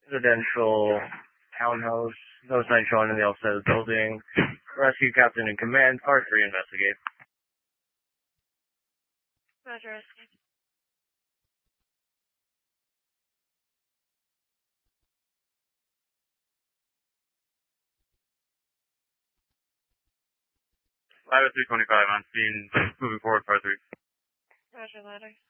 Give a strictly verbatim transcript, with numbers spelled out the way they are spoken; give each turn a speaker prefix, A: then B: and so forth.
A: residential townhouse. No sign shown in the outside of the building. Rescue captain in command. Part three, investigate.
B: Roger, rescue.
C: Ladder three twenty-five on scene, moving forward, part three.
B: Roger, ladder.